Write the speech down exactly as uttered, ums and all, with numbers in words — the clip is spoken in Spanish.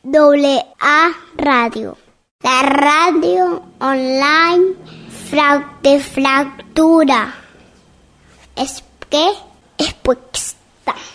doble A Radio. La radio online fra- de fractura. Es que es puesta.